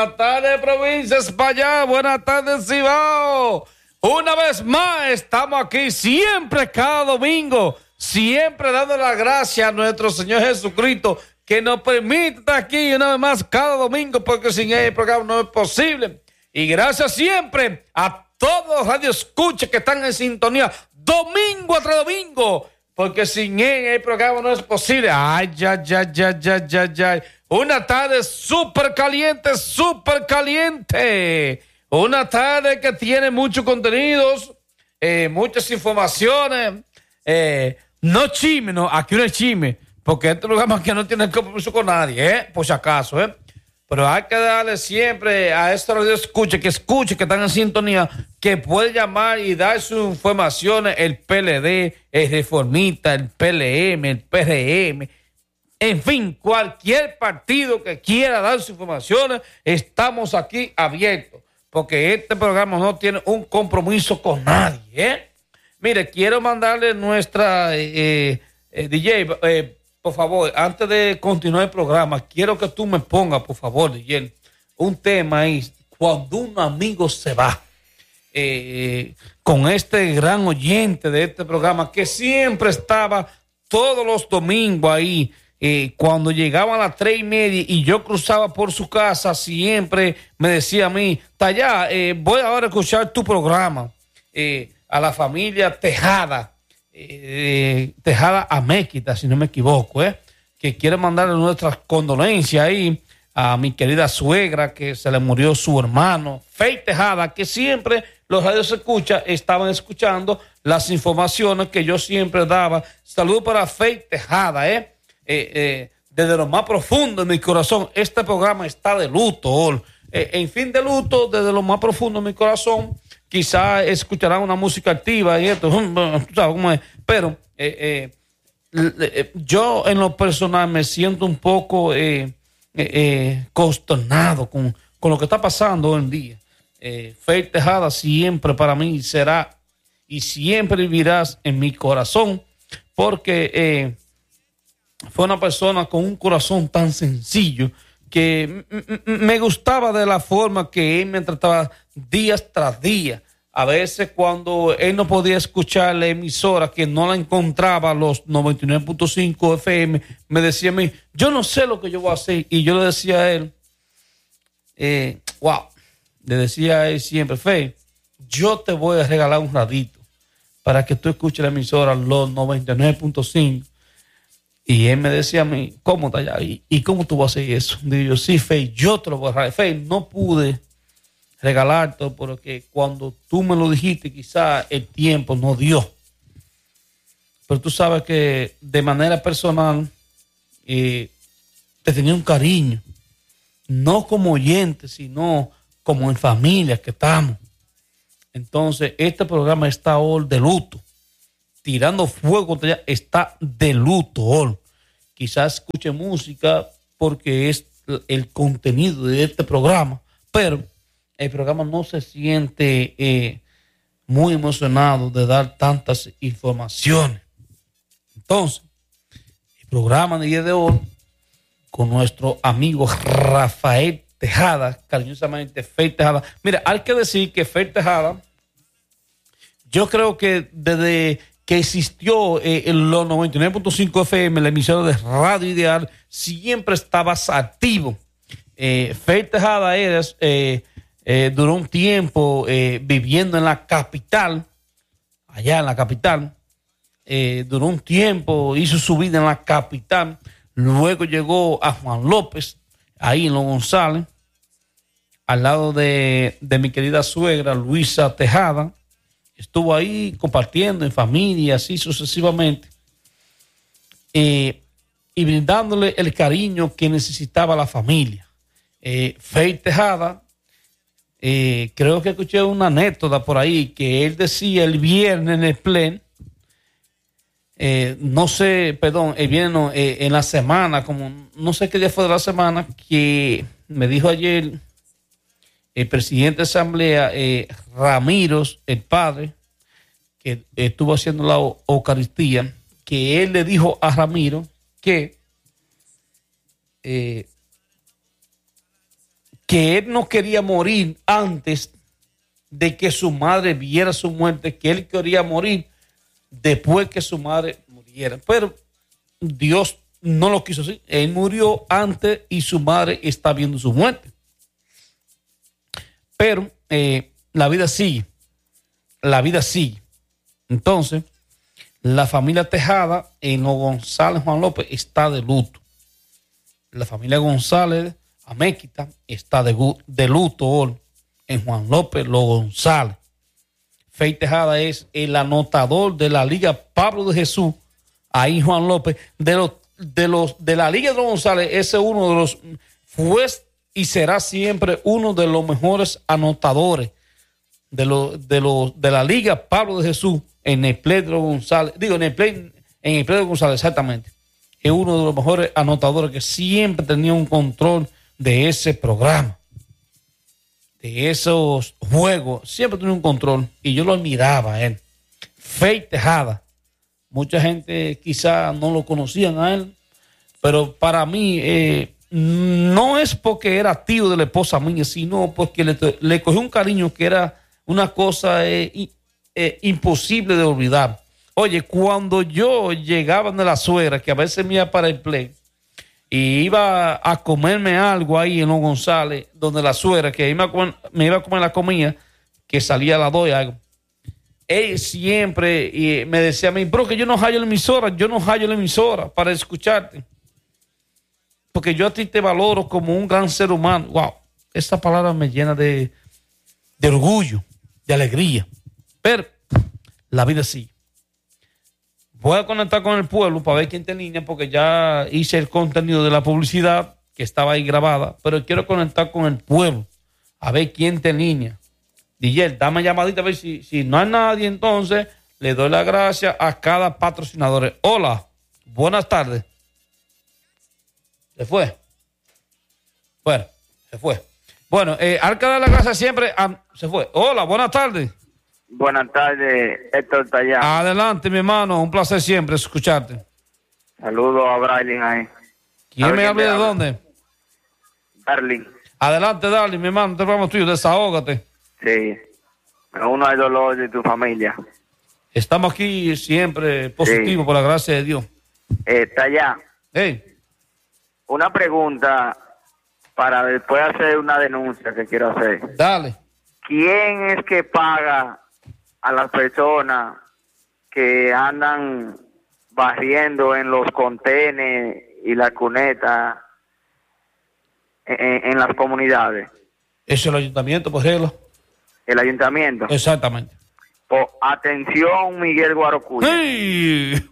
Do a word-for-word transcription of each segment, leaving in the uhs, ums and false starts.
Buenas tardes, provincias para allá. Buenas tardes, Cibao. Una vez más estamos aquí siempre, cada domingo, siempre dando las gracias a nuestro Señor Jesucristo que nos permite estar aquí una vez más cada domingo, porque sin él el programa no es posible. Y gracias siempre a todos los radioescuchas que están en sintonía domingo tras domingo, porque sin él el programa no es posible. Ay, ya, ya, ya, ya, ya, ya. Una tarde súper caliente, súper caliente. Una tarde que tiene muchos contenidos, eh, muchas informaciones. Eh, no chisme, no, aquí no es chisme, porque este programa que no tiene compromiso con nadie, ¿eh? Por si acaso, ¿eh? Pero hay que darle siempre a estos radios escuche, que escuche, que están en sintonía, que puede llamar y dar sus informaciones, el P L D, el Reformista, el P L M, el P R M, en fin, cualquier partido que quiera dar sus informaciones, estamos aquí abiertos, porque este programa no tiene un compromiso con nadie, ¿eh? Mire, quiero mandarle nuestra eh, eh, D J, eh, por favor, antes de continuar el programa, quiero que tú me pongas, por favor, D J, un tema ahí, cuando un amigo se va, eh, con este gran oyente de este programa, que siempre estaba todos los domingos ahí, eh, cuando llegaban a las tres y media y yo cruzaba por su casa, siempre me decía a mí, Tallá, eh, voy ahora a escuchar tu programa, eh, a la familia Tejada, eh, Tejada Améquita, si no me equivoco, eh, que quiere mandarle nuestras condolencias ahí a mi querida suegra, que se le murió su hermano, Fey Tejada, que siempre los radios escucha, estaban escuchando las informaciones que yo siempre daba. Saludos para Fey Tejada, eh, eh, eh, desde lo más profundo de mi corazón. Este programa está de luto, eh, en fin de luto, desde lo más profundo de mi corazón. Quizás escucharán una música activa y esto, ¿sabes cómo es? Pero eh, eh, yo en lo personal me siento un poco eh, eh, eh, consternado con, con lo que está pasando hoy en día. Eh, Fey Tejada siempre para mí será y siempre vivirás en mi corazón, porque eh, fue una persona con un corazón tan sencillo que m- m- me gustaba de la forma que él me trataba días tras día. A veces cuando él no podía escuchar la emisora, que no la encontraba los noventa y nueve punto cinco F M, me decía a mí, yo no sé lo que yo voy a hacer. Y yo le decía a él, eh, wow, le decía a él siempre, Fe, yo te voy a regalar un radito para que tú escuches la emisora los noventa y nueve punto cinco. Y él me decía a mí, ¿cómo está allá? ¿Y, ¿Y cómo tú vas a hacer eso? Digo yo, sí, Fe, yo te lo voy a regalar. Fe, no pude regalarte porque cuando tú me lo dijiste, quizá el tiempo no dio. Pero tú sabes que de manera personal eh, te tenía un cariño, no como oyente, sino como en familia que estamos. Entonces, este programa está hoy de luto. Tirando fuego contra ella, está de luto hoy. Quizás escuche música porque es el contenido de este programa, pero el programa no se siente eh, muy emocionado de dar tantas informaciones. Entonces, el programa de día de hoy, con nuestro amigo Rafael Tejada, cariñosamente Fey Tejada. Mira, hay que decir que Fey Tejada, yo creo que desde que existió eh, en los noventa y nueve punto cinco F M, la emisora de Radio Ideal, siempre estabas activo. Eh, Fey Tejada eres, eh, eh, duró un tiempo eh, viviendo en la capital, allá en la capital, eh, duró un tiempo, hizo su vida en la capital, luego llegó a Juan López, ahí en Los González, al lado de, de mi querida suegra Luisa Tejada. Estuvo ahí compartiendo en familia, así sucesivamente, eh, y brindándole el cariño que necesitaba la familia. Eh, Fey Tejada, eh, creo que escuché una anécdota por ahí que él decía el viernes en el Plen, eh, no sé, perdón, el viernes no, eh, en la semana, como no sé qué día fue de la semana, que me dijo ayer el presidente de asamblea, eh, Ramírez, el padre, que estuvo haciendo la Eucaristía, que él le dijo a Ramiro que, eh, que él no quería morir antes de que su madre viera su muerte, que él quería morir después que su madre muriera. Pero Dios no lo quiso así. Él murió antes y su madre está viendo su muerte. Pero eh, la vida sigue. La vida sigue. Entonces, la familia Tejada en los González Juan López está de luto. La familia González Améquita está de, de luto hoy en Juan López Los González. Fey Tejada es el anotador de la Liga Pablo de Jesús. Ahí Juan López, de los de los de la Liga de los González, ese es uno de los, fue y será siempre uno de los mejores anotadores de los de los de la Liga Pablo de Jesús en el play de los González, digo en el play en el play de los González, exactamente. Es uno de los mejores anotadores que siempre tenía un control de ese programa, de esos juegos, siempre tenía un control y yo lo admiraba a él. Fey Tejada, mucha gente quizá no lo conocían a él, pero para mí eh, no es porque era tío de la esposa mía, sino porque le, le cogió un cariño que era una cosa eh, eh, imposible de olvidar. Oye, cuando yo llegaba de la suegra, que a veces me iba para el play, y iba a comerme algo ahí en Los González, donde la suegra, que iba a comer, me iba a comer la comida, que salía a las dos y algo, él siempre y me decía a mí, bro, que yo no hallo la emisora, yo no hallo la emisora para escucharte, porque yo a ti te valoro como un gran ser humano. Wow, esta palabra me llena de, de orgullo, de alegría, pero la vida sigue. Voy a conectar con el pueblo para ver quién está en línea, porque ya hice el contenido de la publicidad que estaba ahí grabada, pero quiero conectar con el pueblo a ver quién está en línea. D J, dame llamadita a ver si, si no hay nadie, entonces le doy las gracias a cada patrocinador. Hola, buenas tardes. ¿Se fue? Bueno, se fue. Bueno, eh, hay que dar las gracias siempre a... Se fue. Hola, buenas tardes. Buenas tardes, Héctor Tallán. Adelante, mi hermano, un placer siempre escucharte. Saludos a Brailin ahí. ¿Quién me habla de dónde? Darling. Adelante, Darling, mi hermano, te vamos tuyo, desahógate. Sí, me uno al dolor de tu familia. Estamos aquí siempre positivos, sí, por la gracia de Dios. Eh, Tallán. Hey. Una pregunta para después hacer una denuncia que quiero hacer. Dale. ¿Quién es que paga a las personas que andan barriendo en los contenes y la cuneta en, en las comunidades? Eso es el ayuntamiento, por ejemplo. ¿El ayuntamiento? Exactamente. Pues, atención, Miguel Guarocuya. ¡Sí!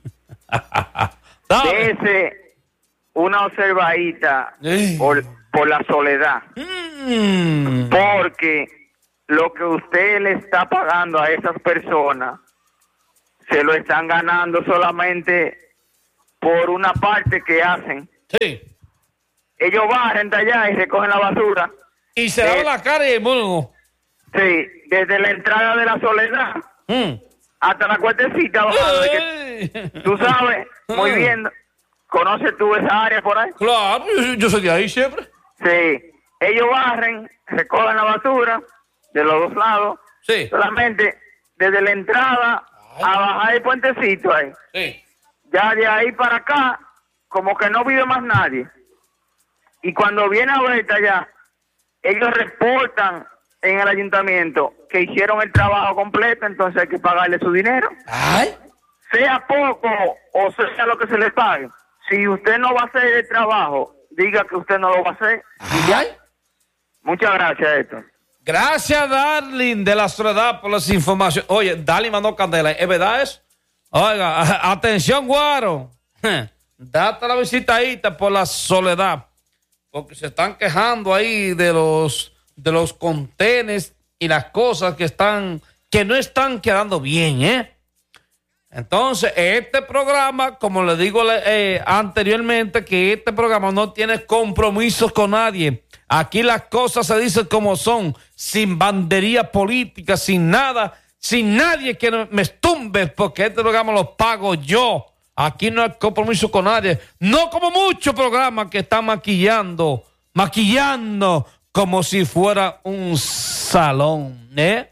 Dese una observadita por, por la soledad. Mm. Porque lo que usted le está pagando a esas personas se lo están ganando solamente por una parte que hacen. Sí. Ellos barren allá y recogen la basura. Y se lavan la cara y el mono. Sí, desde la entrada de la soledad mm. hasta la cuartecita bajada. Que, tú sabes, muy bien, ¿conoces tú esa área por ahí? Claro, yo, yo soy de ahí siempre. Sí, ellos barren, recogen la basura de los dos lados, sí, solamente desde la entrada Ay. a bajar el puentecito ahí. Sí. Ya de ahí para acá, como que no vive más nadie. Y cuando viene a vuelta ya, ellos reportan en el ayuntamiento que hicieron el trabajo completo, entonces hay que pagarle su dinero. Ay. Sea poco o sea lo que se le pague. Si usted no va a hacer el trabajo, diga que usted no lo va a hacer. Ay. Muchas gracias, Héctor. Gracias, Darling, de la Soledad, por las informaciones. Oye, Darling mandó candela. ¿Es verdad eso? Oiga, atención, Guaro. Date la visitadita por la Soledad. Porque se están quejando ahí de los de los contenes y las cosas que están, que no están quedando bien, ¿eh? Entonces, este programa, como le digo eh, anteriormente, que este programa no tiene compromisos con nadie. Aquí las cosas se dicen como son, sin bandería política, sin nada, sin nadie que me estumbe, porque este programa lo pago yo. Aquí no hay compromiso con nadie. No como muchos programas que están maquillando, maquillando como si fuera un salón, ¿eh?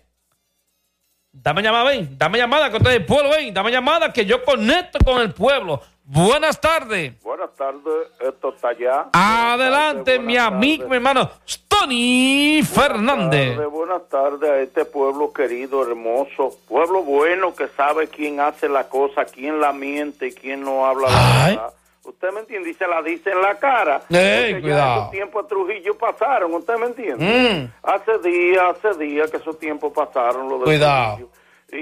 Dame llamada, ven, dame llamada, que usted es el pueblo, ven, dame llamada, que yo conecto con el pueblo. Buenas tardes. Buenas tardes, esto está allá. Adelante, tardes, mi amigo, tardes. mi hermano, Tony Buenas Fernández. Tardes, buenas tardes a este pueblo querido, hermoso, pueblo bueno que sabe quién hace la cosa, quién la miente y quién no habla la Ay. verdad. Usted me entiende y se la dice en la cara. Ey, Porque cuidado. ya esos tiempos de Trujillo pasaron, ¿usted me entiende? Mm. Hace días, hace días que esos tiempos pasaron, lo de Cuidado. Trujillo.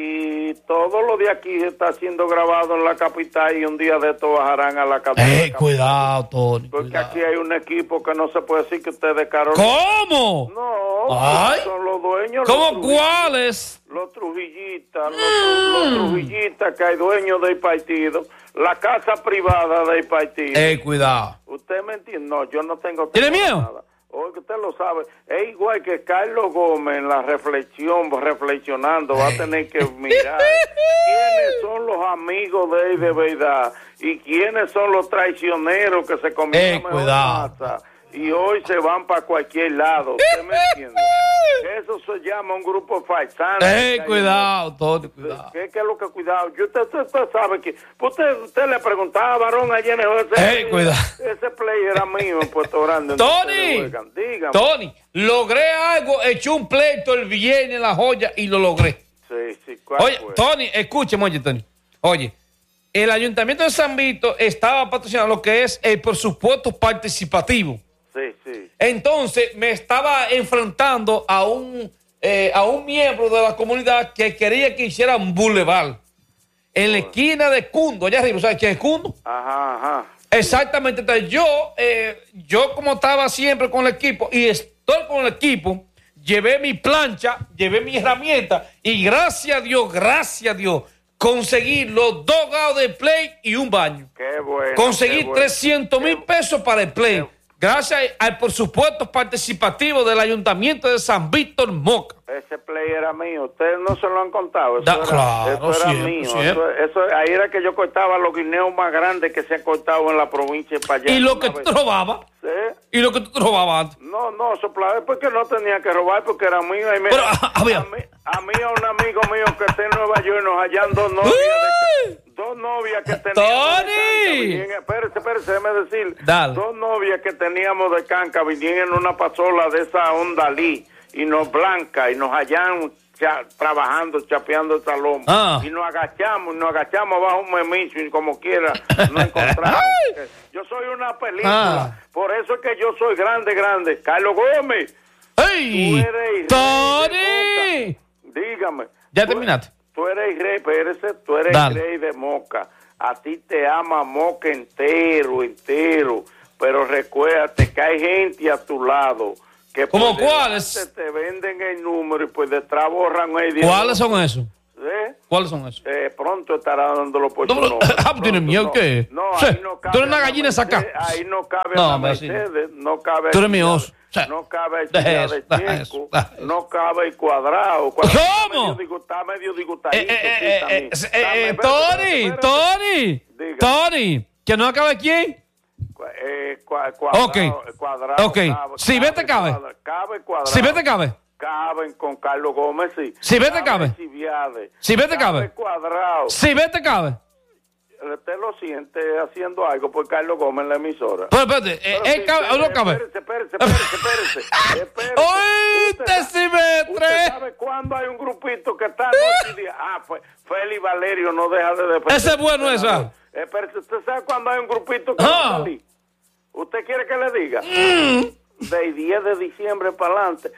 Y todo lo de aquí está siendo grabado en la capital y un día de esto bajarán a la capital. Ey, cuidado, Tony. Porque Cuidado. aquí hay un equipo que no se puede decir que usted es de Carolina. ¿Cómo? No, Ay. son los dueños. ¿Cómo los trujillistas, cuáles? Los trujillistas, los, tru- los trujillistas que hay dueños del partido, la casa privada del partido. Ey, cuidado. ¿Usted me entiende? No, yo no tengo... ¿Tiene temor a miedo? nada. Oye, usted lo sabe. Es igual que Carlos Gómez en la reflexión, reflexionando, va a tener que mirar quiénes son los amigos de él de verdad y quiénes son los traicioneros que se comieron Ey, cuidado. masa y hoy se van para cualquier lado. ¿Usted me entiende? Eso se llama un grupo faisano. Ey, cuidado, Tony, cuidado. ¿Qué, qué es lo que cuidado? Yo, usted, usted, usted sabe que... Usted, usted le preguntaba a Varón ayer en el juego, ese, Ey, cuidado. ese play era mío en Puerto Grande. donde Tony, ustedes juegan. Dígame. Tony, logré algo, eché un pleito el viernes en La Joya y lo logré. Sí, sí, ¿cuál Oye, fue? Tony, escúcheme, oye, Tony. Oye, el Ayuntamiento de San Vito estaba patrocinando lo que es el presupuesto participativo. Sí, sí. Entonces me estaba enfrentando a un eh, a un miembro de la comunidad que quería que hiciera un boulevard en la esquina de Cundo, allá arriba. ¿Sabes quién es Cundo? Ajá, ajá. Exactamente. Entonces yo, eh, yo como estaba siempre con el equipo y estoy con el equipo, llevé mi plancha, llevé mi herramienta y gracias a Dios, gracias a Dios, conseguí los dos grados de play y un baño. Qué bueno. Conseguí qué bueno. trescientos mil Qué- pesos para el play. qué- Gracias al presupuesto participativo del Ayuntamiento de San Víctor Moca. Ese play era mío. Ustedes no se lo han contado. Eso Da- era, claro, eso era siempre, mío. siempre. Eso, eso- ahí era que yo cortaba los guineos más grandes que se han cortado en la provincia de Payá. Y lo una que vez. tú robabas. ¿Sí? Y lo que tú robabas antes. No, no, soplar porque no tenía que robar porque era mío. Ahí me- Pero, a- a ver. a, mí, a mí, a un amigo mío que está en Nueva York, nos hallan dos novias. ¡Uy! De, dos novias que teníamos. ¡Tony! De canca, vinieron- espérese, espérese, déjeme decir. Dale. Dos novias que teníamos de canca vinieron en una pasola de esa Honda Lee y nos blanca y nos hallan cha- trabajando, chapeando el salón. Ah. Y nos agachamos, y nos agachamos bajo un memicho y como quiera no encontramos. Yo soy una película. Ah. Por eso es que yo soy grande, grande. Carlos Gómez, tú ¡Ey! eres rey de ¡Tony! Moca. Dígame. ¿Ya Tú- terminaste? Tú eres rey, espérese, tú eres Dale. rey de Moca. A ti te ama Moca entero, entero. Pero recuérdate que hay gente a tu lado que ¿Cómo por cuáles? delante te venden el número y pues detrás borran el dinero. ¿Cuáles son esos? ¿Eh? ¿Cuáles son esos? Eh, pronto estará dándolo por No, su pero- nombre. ah, Pronto, ¿tienes miedo no. qué? No, Sí, ahí no cabe. tú eres una Ana gallina saca. Mercedes, Ahí no cabe No, Ana hombre, así no. Mercedes, no cabe. Tú eres el mi Chilla- oso. O sea, no cabe el deja Chilla eso, de deja Checo, eso, deja eso. no cabe el cuadrado. Cuadrado ¿Cómo? Está medio, digu- está medio Eh, disgustadito. eh, sí, eh, eh, también. eh, eh, Dame, eh, espérate, Tony, espérate, Tony, Diga. Tony, ¿que no acabe quién? Cu- eh, cua- cuadrado, Ok. cuadrado, Ok. cabe, Si vete, cabe. cuadra- Cabe cuadrado. Si vete cabe. Caben con Carlos Gómez, sí. Si vete, cabe. Civiade. Si vete, cabe. Cuadrado. Si vete cabe. Usted lo siente haciendo algo por Carlos Gómez en la emisora. Pero espérate, eh, Pero ¿él sí, cabe o no espérese, cabe? Espérese, espérese, espérese, espérese. espérese. ¡Oíste, Usted sa- Silvestre! ¿Usted sabe cuándo hay un grupito que está noche y día? Ah, pues Félix Valerio no deja de defender. Ese es bueno, esa. Espérese, ¿usted sabe cuándo hay un grupito que Ah. va a salir? ¿Usted quiere que le diga? Mm. Del diez de diciembre para adelante.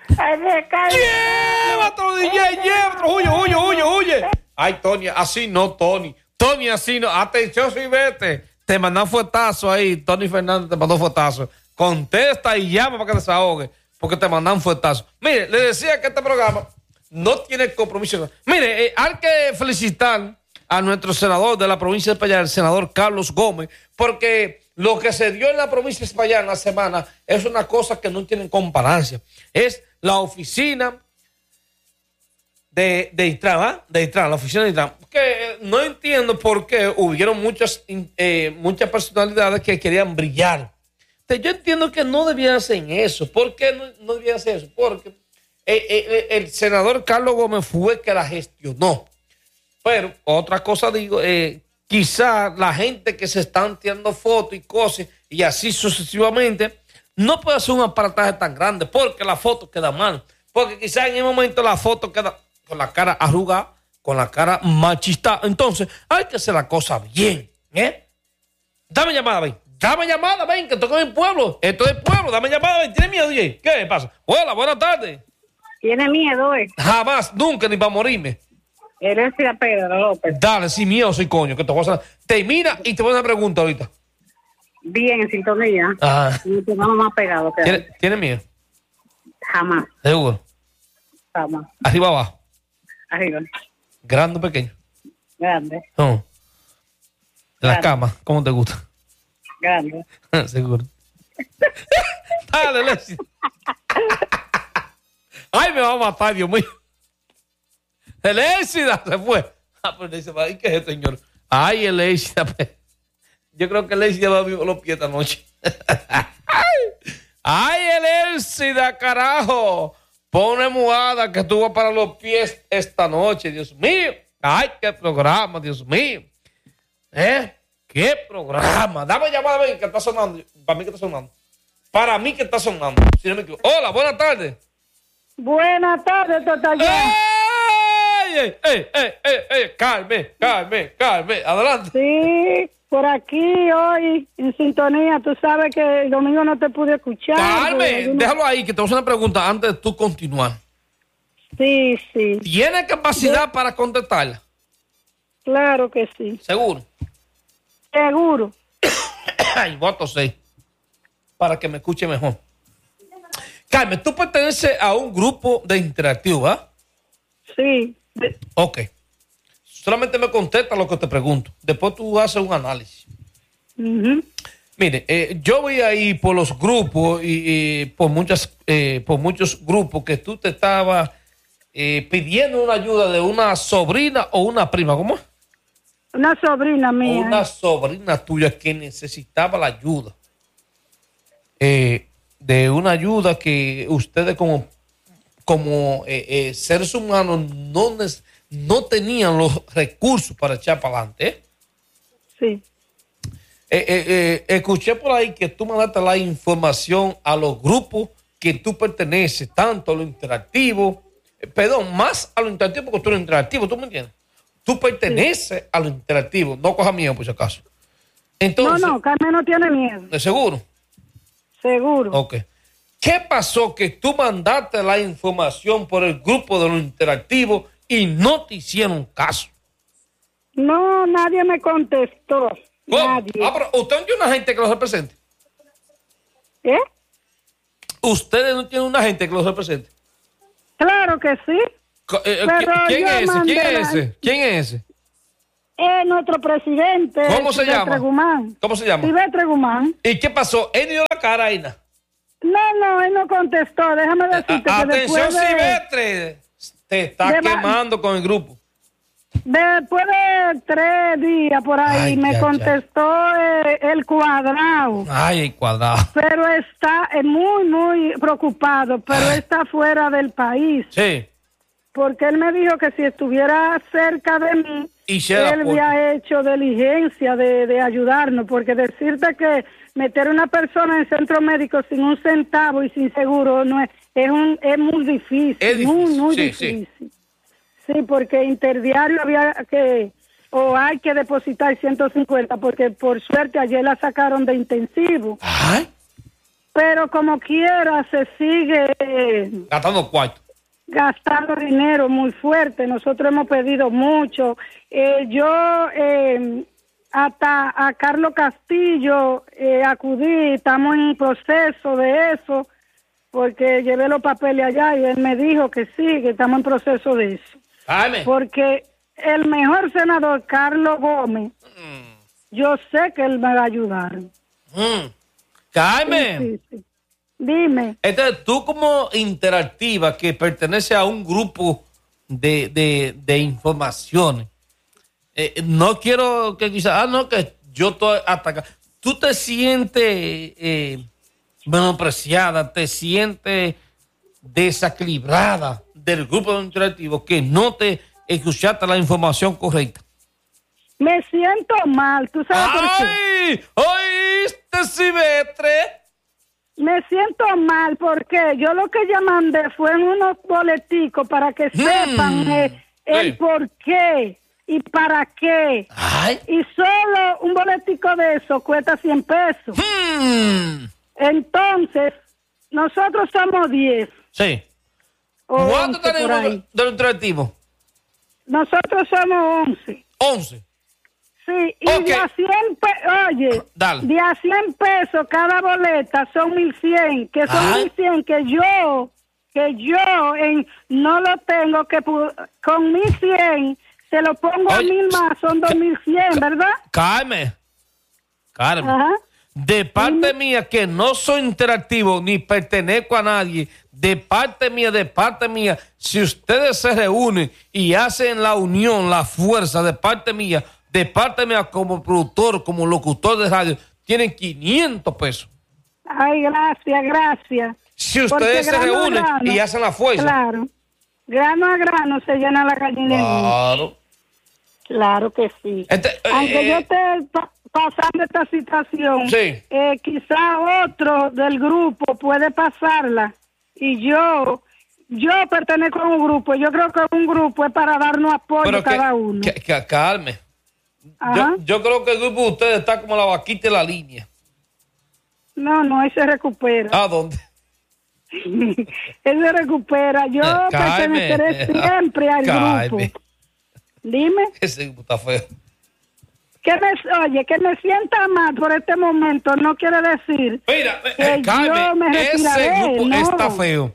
¡Llévatelo, D J! ¡Llévatelo! ¡Huye, huye, huye, huye! Ay, Tony, así no, Tony. Tony, así no. Atención, Silvestre. Te mandan fuetazo ahí. Tony Fernández te mandó fuetazo. Contesta y llama para que te desahogue. Porque te mandan fuetazo. Mire, le decía que este programa no tiene compromiso. Mire, eh, hay que felicitar a nuestro senador de la provincia de Payá, el senador Carlos Gómez, porque lo que se dio en la provincia de Payá en la semana es una cosa que no tiene comparancia. Es la oficina de, de Intran, ¿ah? De Intran, la oficina de Intran. Que eh, no entiendo por qué hubieron muchas, eh, muchas personalidades que querían brillar. te, yo entiendo que no debían hacer eso. ¿Por qué no, no debían hacer eso? Porque eh, eh, el senador Carlos Gómez fue que la gestionó. Pero otra cosa digo, eh, quizá la gente que se están tirando fotos y cosas y así sucesivamente no puede hacer un aparataje tan grande porque la foto queda mal. Porque quizá en el momento la foto queda con la cara arrugada, con la cara machista. Entonces hay que hacer la cosa bien. ¿eh? Dame llamada, ven. Dame llamada, ven, que toco en el pueblo. Esto es pueblo, dame llamada, ven. ¿Tiene miedo, D J? ¿Qué pasa? Hola, buenas tardes. Tiene miedo, ¿eh? Jamás, nunca, ni para morirme. Eres la Pedro López. Dale, sin miedo, soy coño, que te voy a hacer. Termina y te voy a hacer una pregunta ahorita. Bien, en sintonía. Ajá. Y te vamos más pegados. ¿Tiene, ¿Tiene miedo? Jamás. Seguro. Jamás. Arriba, abajo. Arriba. Grande o pequeño. Grande. No. De la Grande. cama, ¿cómo te gusta? Grande. Seguro. Dale, Leslie. Ay, me va a matar, Dios mío. El éxida se fue. Ah, pero dice, ¿y qué es esto, señor? Ay, el éxida. Yo creo que el éxida va a vivir los pies esta noche. Ay, el éxida, carajo. Pone mojada que tú vas para los pies esta noche, Dios mío. Ay, qué programa, Dios mío. ¿Eh? ¿Qué programa? Dame llamada, ven, que está sonando. Para mí que está sonando. Para mí que está sonando. Si no me equivoco. Hola, buenas tardes. Buenas tardes, Totallón. ¡Ey! ¡Ey, ey, ey, ey, ey! Calme, calme, calme. Adelante. Sí, por aquí hoy en sintonía. Tú sabes que el domingo no te pude escuchar. Calme, Yo no- déjalo ahí, que te voy a hacer una pregunta antes de tú continuar. Sí, sí, ¿Tienes capacidad para contestarla? claro que sí. Seguro. Seguro. Ay, voto seis. Para que me escuche mejor. Carmen, tú perteneces a un grupo de interactivo, ¿ah? Sí. De- Ok. Solamente me contesta lo que te pregunto. Después tú haces un análisis. Ujú. Mire, eh, yo voy ahí por los grupos y, y por muchas, eh, por muchos grupos que tú te estabas eh, pidiendo una ayuda de una sobrina o una prima, ¿cómo es? Una sobrina mía. Una sobrina tuya que necesitaba la ayuda. Eh, de una ayuda que ustedes como, como eh, eh, seres humanos no, nes- no tenían los recursos para echar para adelante. ¿eh? Sí. Eh, eh, eh, escuché por ahí que tú mandaste la información a los grupos que tú perteneces, tanto a lo interactivo, eh, perdón, más a lo interactivo porque tú eres interactivo, ¿tú me entiendes? Tú perteneces sí. a lo interactivo, no cojas miedo por si acaso. Entonces, no, no, Carmen no tiene miedo. ¿de seguro? Seguro. Ok. ¿Qué pasó que tú mandaste la información por el grupo de lo interactivo y no te hicieron caso? No, nadie me contestó. ¿Cómo? Nadie. Ah, pero usted no tiene una gente que los represente. ¿Eh? Ustedes no tienen una gente que los represente. Claro que sí. Co- eh, Pero ¿Quién yo es ese? mandé ¿Quién es la- ese? ¿Quién es ese? Es nuestro presidente. ¿Cómo se Silvestre llama? Guzmán. ¿Cómo se llama? Silvestre Guzmán. ¿Y qué pasó? Él dio la cara ahí. na. No, no, él no contestó. Déjame decirte A- que Atención, después de, Silvestre. Te está de- quemando con el grupo. después de tres días por ahí Ay, me ya, ya. contestó eh, el cuadrado. Ay, el cuadrado. Pero está eh, muy, muy preocupado. Pero Ay. está fuera del país. Sí. Porque él me dijo que si estuviera cerca de mí, Hiciera él aporte. había hecho diligencia de, de ayudarnos. Porque decirte que meter a una persona en centro médico sin un centavo y sin seguro no es, es, un, es muy difícil. Es muy, difícil, muy sí, sí. difícil. Sí, porque interdiario había que, o hay que depositar ciento cincuenta, porque por suerte ayer la sacaron de intensivo. Ay. Pero como quiera se sigue eh, Gastando cuarto. gastando dinero muy fuerte. Nosotros hemos pedido mucho. Eh, yo eh, hasta a Carlos Castillo eh, acudí, estamos en proceso de eso, porque llevé los papeles allá y él me dijo que sí, que estamos en proceso de eso. Jaime. Porque el mejor senador, Carlos Gómez, yo sé que él me va a ayudar. Mm. Jaime. Sí, sí, sí. Dime. Entonces, tú como interactiva que pertenece a un grupo de, de, de informaciones, eh, no quiero que quizás, ah, no, que yo estoy hasta acá. ¿Tú te sientes eh, menospreciada, te sientes desequilibrada del grupo interactivo, que no te escuchaste la información correcta. Me siento mal, ¿tú sabes por qué? ¡Ay! ¿Oíste, Silvestre? Me siento mal porque yo lo que ya mandé fue unos boleticos para que sepan eh, el Sí. por qué y para qué. Ay. Y solo un boletico de eso cuesta cien pesos. Hmm. Entonces, nosotros somos diez. Sí. o ¿Cuánto once por tenemos ahí. de los interactivos? Nosotros somos once. once. Sí, y Ok. de a cien pe- oye, Dale. de a cien pesos cada boleta son mil cien, que son Ay. mil cien que yo, que yo en, no lo tengo, que pu- con mil cien se lo pongo a Oye, mil más, son dos mil cien, ¿verdad? Carmen. Carmen. Ajá. De parte mía, que no soy interactivo ni pertenezco a nadie, de parte mía, de parte mía, si ustedes se reúnen y hacen la unión, la fuerza, de parte mía, de parte mía como productor, como locutor de radio, tienen quinientos pesos. Ay, gracias, gracias. Si Porque ustedes se grano a reúnen grano, y hacen la fuerza. Claro. Grano a grano se llena la gallina. Claro. Claro que sí. Este, Aunque eh, yo esté pa- pasando esta situación, Sí. eh, quizá otro del grupo puede pasarla. Y yo, yo pertenezco a un grupo. Yo creo que un grupo es para darnos apoyo pero que, cada uno. que, que- Carmen, Ajá. yo, yo creo que el grupo de ustedes está como la vaquita en la línea. No, no, él se recupera. ¿A dónde? Él se recupera. Yo Carmen. perteneceré siempre al Carmen. grupo. Dime. Ese grupo está feo. Que me, oye, que me sienta mal por este momento no quiere decir Mira, eh, que eh, Carmen, yo me ese retiraré, grupo no. está feo.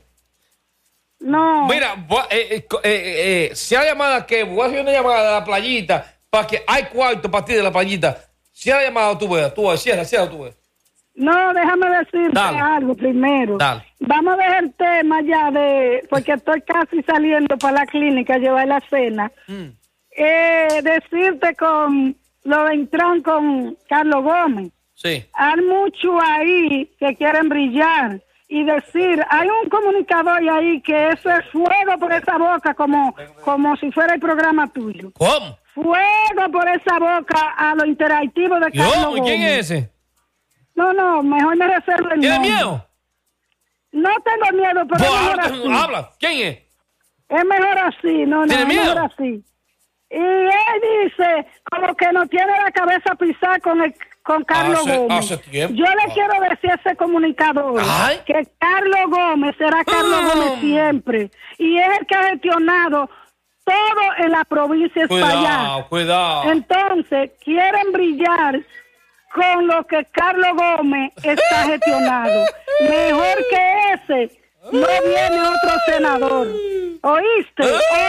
No. Mira, voy- eh, eh, co- eh, eh, si hay llamada que voy a hacer una llamada de la playita para que hay cuarto para ti de la playita. Si hay llamada, tú veas, tú veas, cierra, cierra, tú veas. No, déjame decirte Dale. algo primero. Dale. Vamos a dejar el tema ya de, porque estoy casi saliendo para la clínica a llevar la cena. Mm. Eh, decirte con lo de Intran con Carlos Gómez. Sí. Hay muchos ahí que quieren brillar y decir, hay un comunicador ahí que eso es fuego por esa boca como, como si fuera el programa tuyo. ¿Cómo? Fuego por esa boca a lo interactivo de Carlos ¿Yo? ¿Y quién Gómez. es ese? No, no, mejor me reservo el ¿Tiene nombre. miedo? No tengo miedo, pero Pues, es mejor habla, así. habla. ¿Quién es? Es mejor así, no, no, ¿Tiene es miedo? mejor así. Y él dice como que no tiene la cabeza pisada con el con Carlos Hace- Gómez. hace tiempo. Yo le quiero decir a ese comunicador Ay. que Carlos Gómez será Carlos Mm. Gómez siempre. Y es el que ha gestionado todo en la provincia de España. Cuidado, cuidado. Entonces, quieren brillar con lo que Carlos Gómez está gestionado. Mejor que ese, no viene otro senador. ¿Oíste?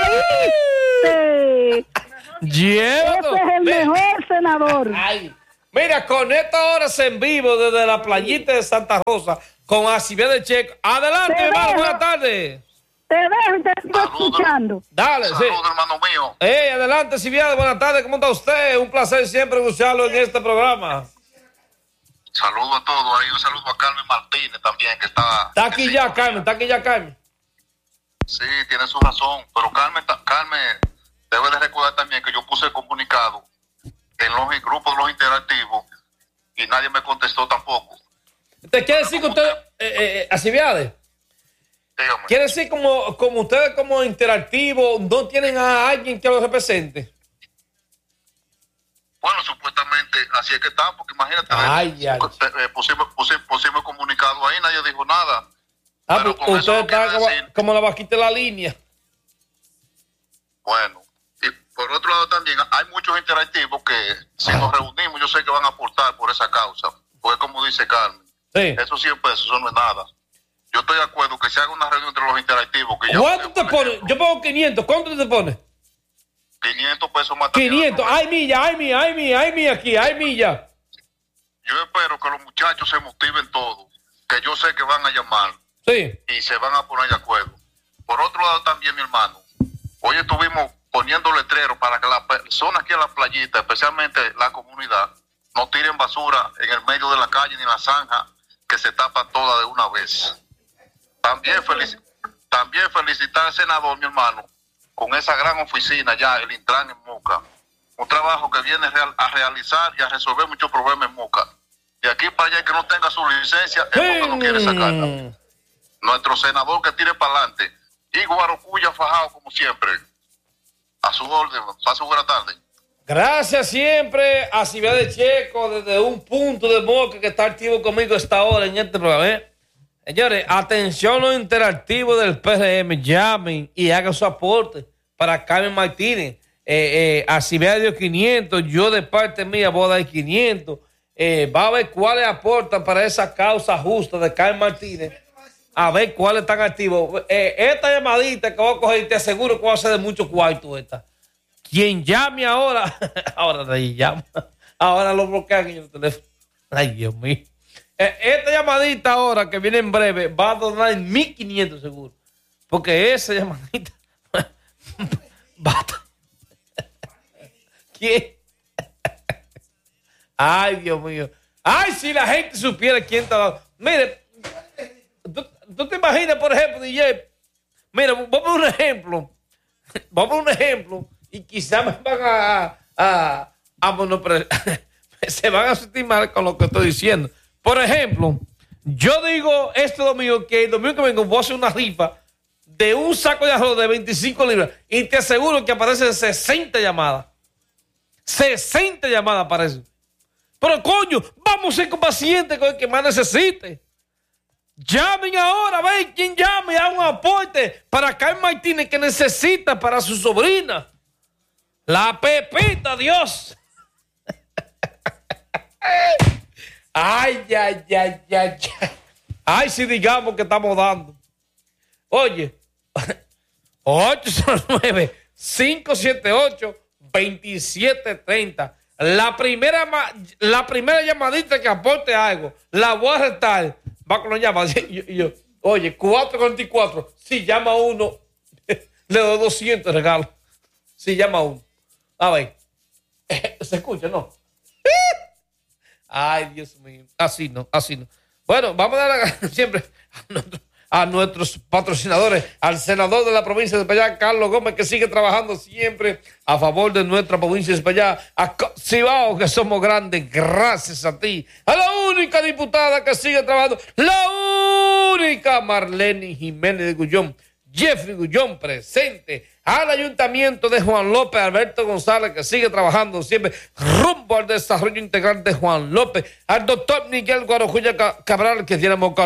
¿Oíste? Llévalo. Ese es el Mira. mejor senador. Ay, mira, con estas horas en vivo desde la playita de Santa Rosa con Acibia de Checo. Adelante, Te hermano, dejo. buenas tardes. Te dejo y te sigo escuchando. Dale, sí. Saludos, hermano mío. Hey, adelante, Silvia, buenas tardes, ¿cómo está usted? Un placer siempre escucharlo en este programa. Saludo a todos ahí. Un saludo a Carmen Martínez también, que está... Está aquí ya, Carmen, está aquí ya, Carmen. Sí, tiene su razón. Pero Carmen, ta- Carmen debe de recordar también que yo puse el comunicado en los grupos de los interactivos y nadie me contestó tampoco. ¿Te quiere decir que usted, eh, eh, Acibiades, Dígame. quiere decir como, como ustedes como interactivos no tienen a alguien que los represente? Bueno, supuestamente así es que está, porque imagínate, Ay, ay. eh, eh, pusimos, pusimos, pusimos comunicado ahí, nadie dijo nada. Ah, Pero pues con usted eso no está quiere como, decir- como la vaquita de la línea. Bueno, y por otro lado también hay muchos interactivos que si nos reunimos yo sé que van a aportar por esa causa, porque como dice Carmen, Sí. esos cien pesos eso no es nada. Yo estoy de acuerdo que se haga una reunión entre los interactivos. Que yo- ¿Cuánto te pones? Yo pongo quinientos. ¿Cuánto te pones? quinientos pesos más. quinientos. Ay, milla, ay, milla, ay, milla, ay, milla aquí, ay, milla. Yo espero que los muchachos se motiven todos, que yo sé que van a llamar Sí. y se van a poner de acuerdo. Por otro lado también, mi hermano, hoy estuvimos poniendo letreros para que las personas aquí en la playita, especialmente la comunidad, no tiren basura en el medio de la calle ni en la zanja que se tapa toda de una vez. También, felic- también felicitar al senador, mi hermano, con esa gran oficina ya, el Intran en Moca. Un trabajo que viene real, a realizar y a resolver muchos problemas en Moca. De aquí para allá, el que no tenga su licencia es porque no quiere sacarla. Nuestro senador que tire para adelante. Y Guarocuya fajado como siempre. A su orden. Pase buena tarde. Gracias siempre a Ciudad Checo desde un punto de Moca que está activo conmigo a esta hora en este programa. ¿eh? Señores, atención a los interactivos del P R M. Llamen y hagan su aporte para Carmen Martínez. Eh, eh, a Ciudad quinientos. Yo de parte mía voy a dar quinientos. Eh, va a ver cuáles aportan para esa causa justa de Carmen Martínez. A ver cuáles están activos. Eh, esta llamadita que voy a coger, te aseguro que va a ser de mucho cuarto esta. Quien llame ahora, ahora nadie llama. Ahora lo bloquean en el teléfono. Ay, Dios mío. Eh, esta llamadita ahora que viene en breve va a donar mil quinientos seguro. Porque esa llamadita va a... ¿Quién? Ay, Dios mío. Ay, si la gente supiera quién está dando. Mire, ¿tú, tú te imaginas, por ejemplo, D J? Mira, vamos a un ejemplo. Vamos a un ejemplo. Y quizás me van a... a, a bueno, pero, se van a sentir mal con lo que estoy diciendo. Por ejemplo, yo digo este domingo que el domingo que vengo voy a hacer una rifa de un saco de arroz de veinticinco libras. Y te aseguro que aparecen sesenta llamadas. sesenta llamadas aparecen. Pero coño, vamos a ser pacientes con el que más necesite. Llamen ahora, a ver quién llame, haga un aporte para Carmen Martínez que necesita para su sobrina. La Pepita, Dios. Ay, ay, ay, ay, ay. Ay, si digamos que estamos dando. Oye, ocho cero nueve, cinco siete ocho, dos siete tres cero. La primera, la primera llamadita que aporte algo, la voy a restar. Va con la llamada. Yo, yo, oye, cuatro cuarenta y cuatro. Si llama uno, le doy doscientos regalos. Si llama uno. A ver. ¿Se escucha, no? Ay, Dios mío. Así no, así no. Bueno, vamos a dar siempre a, nuestro, a nuestros patrocinadores, al senador de la provincia de España, Carlos Gómez, que sigue trabajando siempre a favor de nuestra provincia de España, a Cibao, que somos grandes, gracias a ti, a la única diputada que sigue trabajando, la única Marlene Jiménez de Gullón, Jeffrey Gullón presente, al ayuntamiento de Juan López, Alberto González, que sigue trabajando siempre rumbo al desarrollo integral de Juan López, al doctor Miguel Guarocuya Cabral, que tiene Moca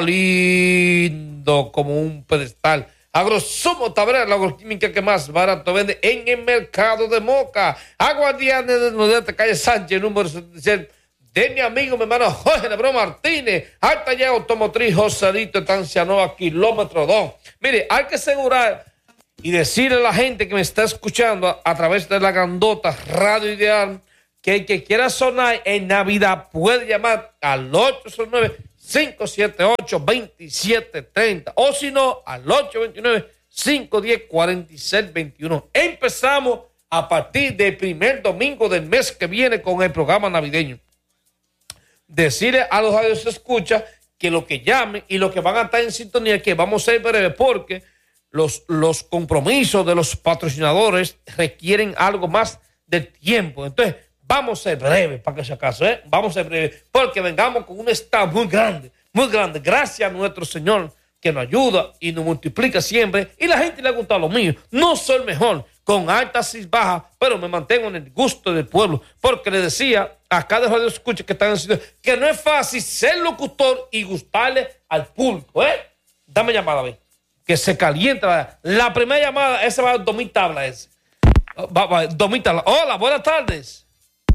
lindo como un pedestal, Agrosumo Tabrera, la agroquímica que más barato vende en el mercado de Moca, Aguardianes de Nudete, calle Sánchez, número setenta y siete, de mi amigo, mi hermano Jorge Lebrón Martínez, al taller automotriz Joselito, Estancia Nueva, kilómetro dos. Mire, hay que asegurar y decirle a la gente que me está escuchando a, a través de la grandota Radio Ideal que el que quiera sonar en Navidad puede llamar al ocho cero nueve, cinco siete ocho, dos siete tres cero o si no al ocho dos nueve, cinco uno cero, cuatro seis dos uno. Empezamos a partir del primer domingo del mes que viene con el programa navideño. Decirle a los radios escucha que lo que llamen y los que van a estar en sintonía, que vamos a ser breves porque los, los compromisos de los patrocinadores requieren algo más de tiempo. Entonces, vamos a ser breves, para que sea acaso, ¿eh? Vamos a ser breves, porque vengamos con un estado muy grande, muy grande. Gracias a nuestro Señor que nos ayuda y nos multiplica siempre. Y la gente le ha gustado lo mío. No soy el mejor, con altas y bajas, pero me mantengo en el gusto del pueblo. Porque le decía a cada radio escucha que están en el sitio que no es fácil ser locutor y gustarle al público, ¿eh? Dame llamada, a ver. Que se calienta. La primera llamada, esa va a dos mil tablas. Ese. Va, va, dos mil tablas. Hola, buenas tardes.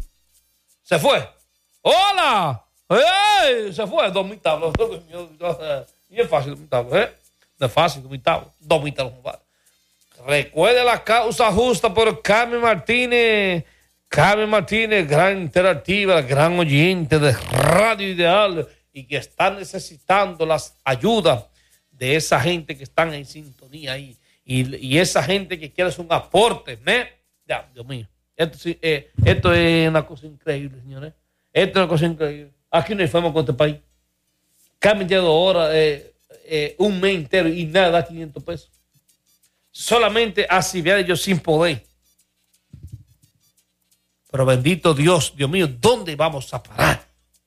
Se fue. Hola. ¡Ey! Se fue. Dos mil tablas. Y es fácil, dos mil tablas, ¿eh? No es fácil, dos mil tablas. Dos mil tablas. Recuerde la causa justa por Carmen Martínez. Carmen Martínez, gran interactiva, gran oyente de Radio Ideal y que está necesitando las ayudas de esa gente que están en sintonía ahí y, y esa gente que quiere hacer un aporte, ¿me? Ya, Dios mío, esto, sí, eh, esto es una cosa increíble, señores. Esto es una cosa increíble. Aquí no hay forma con este país. Carmen ya dos horas, eh, eh, un mes entero y nada, da quinientos pesos. Solamente así, vea yo sin poder. Pero bendito Dios, Dios mío, ¿dónde vamos a parar?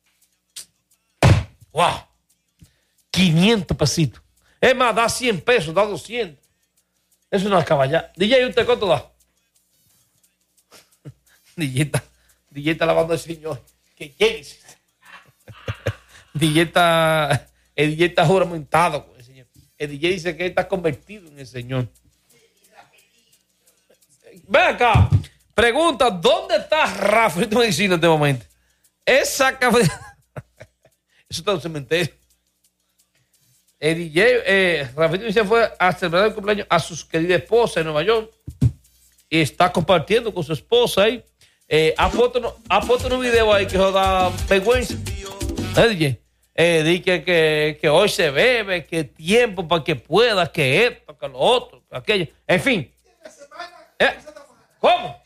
¡Wow! quinientos pesitos. Es más, da cien pesos, da doscientos. Es una caballada. D J, ¿usted cuánto da? D J está, D J está lavando al Señor. Que llegue. D J está, el D J está juramentado con el Señor. El D J dice que está convertido en el Señor. Ven acá. Pregunta, ¿dónde está Rafaelito Medicina en este momento? Esa cabeza. Eso está en un cementerio. El D J, eh, Rafaelito Medicina fue a celebrar el cumpleaños a su querida esposa en Nueva York. Y está compartiendo con su esposa ahí. Eh, ha puesto, ha puesto un video ahí que eso da vergüenza. ¿Eh, D J? Eh, di que, que, que hoy se bebe, que tiempo para que pueda, que esto, que lo otro, que aquello. En fin. ¿Eh? ¿Cómo?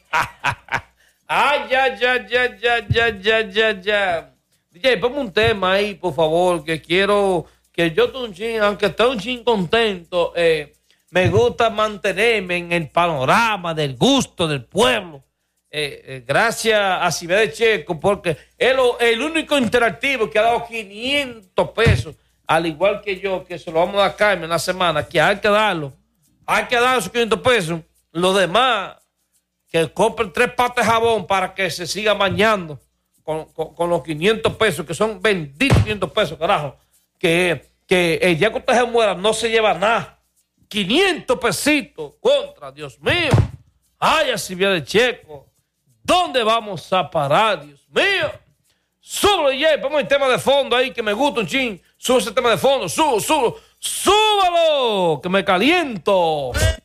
Ay, ya, ya, ya, ya, ya, ya, ya, ya. D J, ponme un tema ahí, por favor, que quiero, que yo estoy un chin, aunque estoy un chin contento, eh, me gusta mantenerme en el panorama del gusto del pueblo. Eh, eh, gracias a Cibeles Checo, porque es lo, el único interactivo que ha dado quinientos pesos, al igual que yo, que se lo vamos a dar a Carmen la semana, que hay que darlo, hay que dar esos quinientos pesos. Los demás, que compren tres patas de jabón para que se siga bañando con, con, con los quinientos pesos, que son benditos quinientos pesos, carajo. Que, que el día que usted se muera no se lleva nada. quinientos pesitos contra, Dios mío. Ay, así viene Checo. ¿Dónde vamos a parar, Dios mío? Súbelo, ya, ponme el tema de fondo ahí que me gusta un chin. Sube ese tema de fondo, subo, subo, súbalo, que me caliento.